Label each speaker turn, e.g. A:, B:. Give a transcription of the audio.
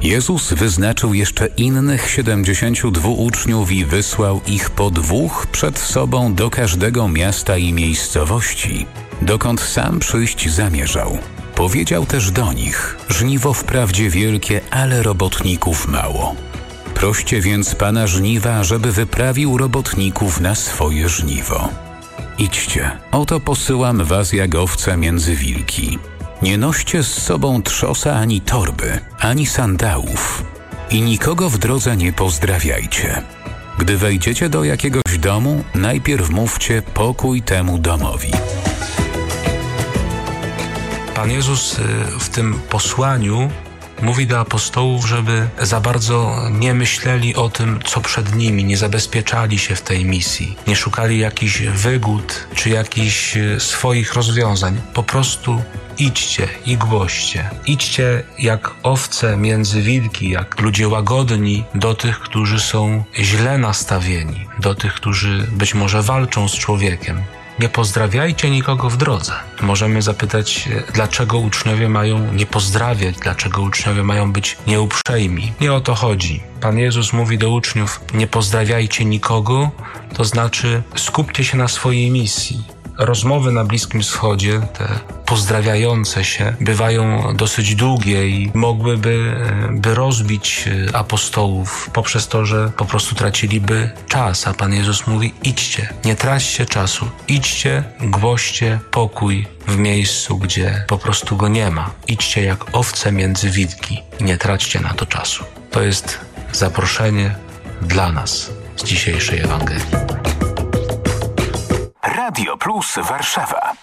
A: Jezus wyznaczył jeszcze innych 72 uczniów i wysłał ich po 2 przed sobą do każdego miasta i miejscowości, dokąd sam przyjść zamierzał. Powiedział też do nich: żniwo wprawdzie wielkie, ale robotników mało. Proście więc Pana żniwa, żeby wyprawił robotników na swoje żniwo. Idźcie, oto posyłam was jak owce między wilki. Nie noście z sobą trzosa ani torby, ani sandałów i nikogo w drodze nie pozdrawiajcie. Gdy wejdziecie do jakiegoś domu, najpierw mówcie pokój temu domowi.
B: Pan Jezus w tym posłaniu mówi do apostołów, żeby za bardzo nie myśleli o tym, co przed nimi, nie zabezpieczali się w tej misji, nie szukali jakichś wygód czy jakichś swoich rozwiązań. Po prostu idźcie i głoście. Idźcie jak owce między wilki, jak ludzie łagodni do tych, którzy są źle nastawieni, do tych, którzy być może walczą z człowiekiem. Nie pozdrawiajcie nikogo w drodze. Możemy zapytać, dlaczego uczniowie mają nie pozdrawiać, dlaczego uczniowie mają być nieuprzejmi. Nie o to chodzi. Pan Jezus mówi do uczniów: nie pozdrawiajcie nikogo, to znaczy skupcie się na swojej misji. Rozmowy na Bliskim Wschodzie, te pozdrawiające się, bywają dosyć długie i mogłyby rozbić apostołów poprzez to, że po prostu traciliby czas. A Pan Jezus mówi: idźcie, nie traćcie czasu. Idźcie, głoście pokój w miejscu, gdzie po prostu go nie ma. Idźcie jak owce między wilki i nie traćcie na to czasu. To jest zaproszenie dla nas z dzisiejszej Ewangelii.
A: Radio Plus Warszawa.